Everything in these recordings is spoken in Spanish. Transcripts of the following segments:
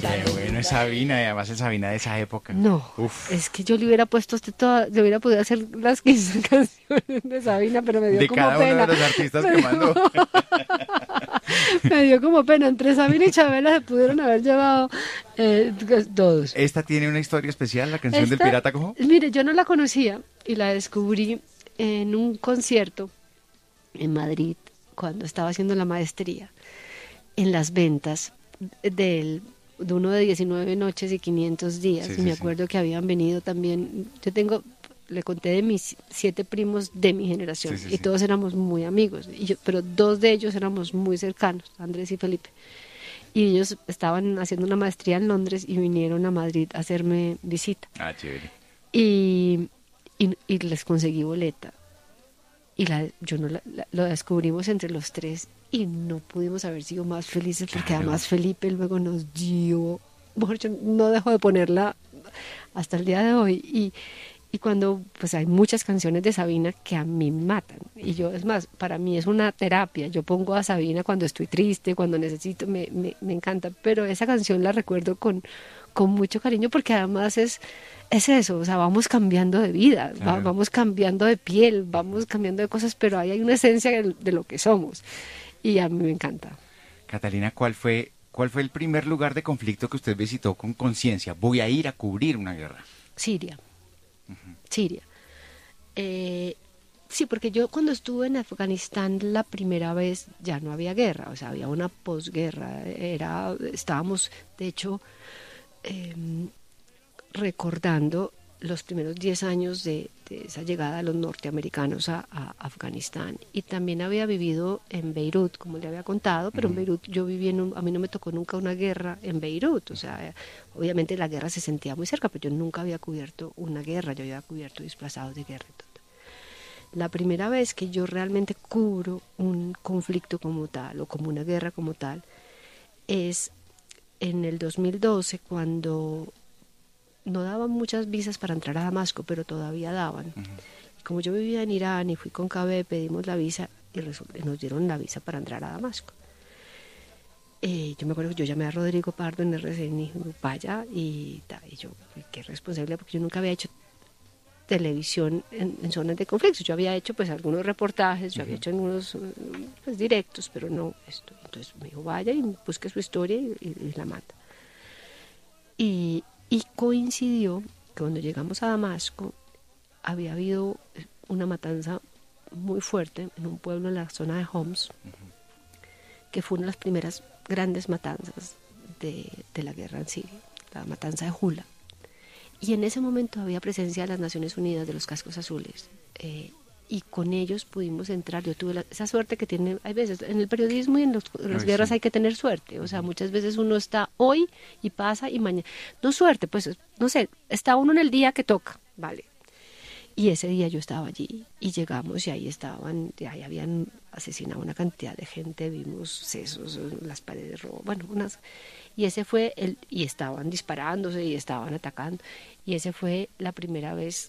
Qué bueno es Sabina, y además es Sabina de esa época. No, Uf, es que yo le hubiera puesto a usted toda, le hubiera podido hacer las 15 canciones de Sabina, pero me dio de como cada uno de pena. los artistas Me que dio, mandó. me dio como pena. Entre Sabina y Chabela se pudieron haber llevado todos. Esta tiene una historia especial, la canción del Esta, Pirata Cojo. mire, yo no la conocía y la descubrí en un concierto en Madrid cuando estaba haciendo la maestría, en las ventas de uno de 19 noches y 500 días. Sí, Y sí, me sí. acuerdo que habían venido también, le conté de mis 7 primos de mi generación Sí, sí, y sí. todos éramos muy amigos, pero 2 de ellos éramos muy cercanos, Andrés y Felipe. Y ellos estaban haciendo una maestría en Londres y vinieron a Madrid a hacerme visita. Ah, chévere. Y, y les conseguí boleta. Y yo no lo descubrimos entre los 3 y no pudimos haber sido más felices porque Claro. además Felipe luego nos dio, mejor dicho, no dejó de ponerla hasta el día de hoy. Y cuando, pues hay muchas canciones de Sabina que a mí me matan. Y yo, es más, para mí es una terapia. Yo pongo a Sabina cuando estoy triste, cuando necesito, me encanta. Pero esa canción la recuerdo con mucho cariño porque además es eso, o sea, vamos cambiando de vida, Claro. vamos cambiando de piel, vamos cambiando de cosas, pero ahí hay una esencia de lo que somos. Y a mí me encanta. Catalina, ¿cuál fue el primer lugar de conflicto que usted visitó con conciencia? Voy a ir a cubrir una guerra. Siria. Siria. Sí, porque yo cuando estuve en Afganistán la primera vez ya no había guerra, o sea, había una posguerra. Estábamos, de hecho, eh, recordando los primeros 10 años de esa llegada de los norteamericanos a Afganistán. Y también había vivido en Beirut, como le había contado, pero en Beirut yo viví a mí no me tocó nunca una guerra en Beirut. O sea, obviamente la guerra se sentía muy cerca, pero yo nunca había cubierto una guerra, yo había cubierto desplazados de guerra y todo. La primera vez que yo realmente cubro un conflicto como tal, o como una guerra como tal, es en el 2012, cuando no daban muchas visas para entrar a Damasco, pero todavía daban. Y como yo vivía en Irán y fui con KB, pedimos la visa y nos dieron la visa para entrar a Damasco. Yo me acuerdo que yo llamé a Rodrigo Pardo en RCN y dije, vaya, y yo, qué responsabilidad, porque yo nunca había hecho televisión en zonas de conflicto. Yo había hecho pues algunos reportajes, yo había hecho algunos pues, directos, pero no esto. Entonces me dijo, vaya y busque su historia y la mata. Y coincidió que cuando llegamos a Damasco había habido una matanza muy fuerte en un pueblo en la zona de Homs, que fue una de las primeras grandes matanzas de la guerra en Siria, la matanza de Hula. Y en ese momento había presencia de las Naciones Unidas, de los cascos azules, y con ellos pudimos entrar. Yo tuve esa suerte que tiene, hay veces, en el periodismo y en las Ay, guerras sí. hay que tener suerte. O sea, muchas veces uno está hoy y pasa y mañana. No suerte, pues, no sé, está uno en el día que toca, vale. Y ese día yo estaba allí y llegamos y ahí estaban, y ahí habían asesinado una cantidad de gente, vimos sesos, las paredes rojas, bueno, y ese fue y estaban disparándose y estaban atacando, y ese fue la primera vez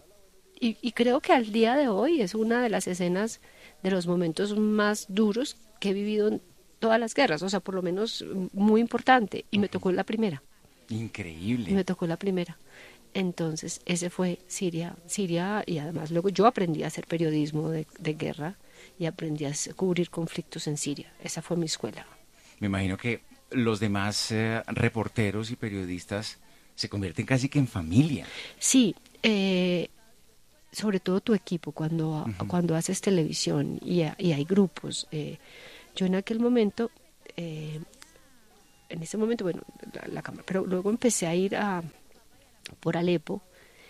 y creo que al día de hoy es una de las escenas, de los momentos más duros que he vivido en todas las guerras, o sea, por lo menos muy importante, y me tocó la primera, y Increíble. me tocó la primera. Entonces, ese fue Siria, y además luego yo aprendí a hacer periodismo de guerra y aprendí a cubrir conflictos en Siria. Esa fue mi escuela. Me imagino que los demás reporteros y periodistas se convierten casi que en familia. Sí, sobre todo tu equipo cuando haces televisión y hay grupos. Yo en aquel momento, en ese momento, bueno, la cámara, pero luego empecé a ir por Alepo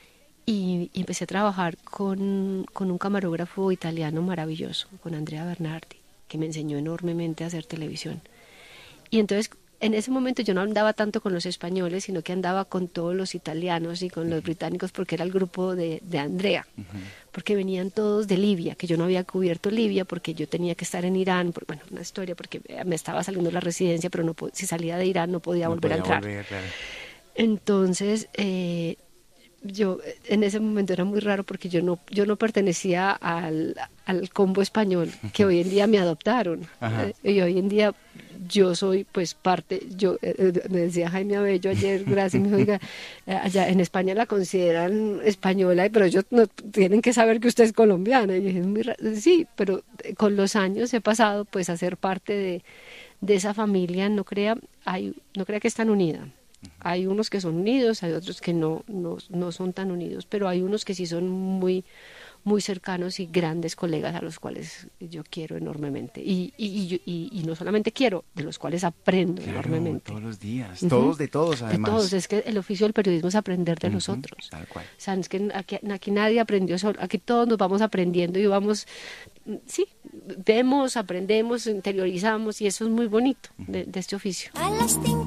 y empecé a trabajar con un camarógrafo italiano maravilloso, con Andrea Bernardi, que me enseñó enormemente a hacer televisión. Y entonces, en ese momento yo no andaba tanto con los españoles, sino que andaba con todos los italianos y con los británicos, porque era el grupo de Andrea, porque venían todos de Libia, que yo no había cubierto Libia, porque yo tenía que estar en Irán, bueno, una historia, porque me estaba saliendo la residencia, pero no si salía de Irán no podía No volver a podía entrar. volver, claro. Entonces, yo en ese momento era muy raro porque yo no pertenecía al combo español que hoy en día me adoptaron. Y hoy en día yo soy pues parte, me decía Jaime Abello ayer, gracias, me dijo, oiga, allá en España la consideran española, pero ellos no tienen que saber que usted es colombiana. Y yo dije, es muy raro. Sí, pero con los años he pasado pues a ser parte de esa familia, no crea que están unidas. Hay unos que son unidos, hay otros que no son tan unidos, pero hay unos que sí son muy, muy cercanos y grandes colegas a los cuales yo quiero enormemente. Y no solamente quiero, de los cuales aprendo enormemente. Todos los días, todos de todos además. De todos, es que el oficio del periodismo es aprender de los otros. Tal cual. O sea, es que aquí nadie aprendió solo, aquí todos nos vamos aprendiendo y vamos, sí, vemos, aprendemos, interiorizamos y eso es muy bonito de este oficio. A las 5